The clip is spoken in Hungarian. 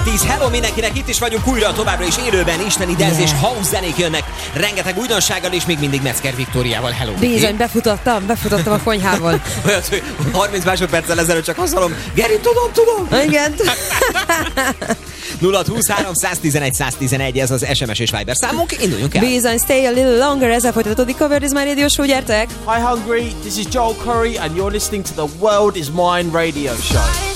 10. Hello mindenkinek, itt is vagyunk újra, továbbra is élőben, isteni dance és house zenék jönnek. Rengeteg újdonsággal és még mindig Metzger Viktóriával. Hello. Bizony, befutottam a konyhából. Olyat, hogy 30 másodperccel ezelőtt csak azt hallom, Geri, tudom. Igen. 0-23 111 111, ez az SMS és Viber számunk, induljunk el. Bizony, stay a little longer, ezzel folytatódik Cover Is My Radio Show, gyertek! Hi Hungary, this is Joel Curry and you're listening to the World Is Mine radio show.